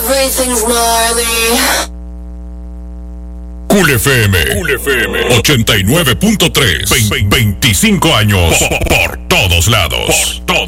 Everything's gnarly. Cool FM 89.3. 25 años por todos lados.